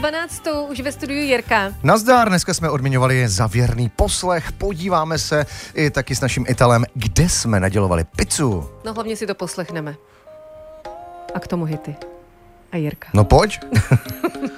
12. už ve studiu Jirka. Nazdar, dneska jsme odměňovali za věrný poslech. Podíváme se i taky s naším Italem, kde jsme nadělovali pizzu. No hlavně si to poslechneme. A k tomu hity. A Jirka. No pojď.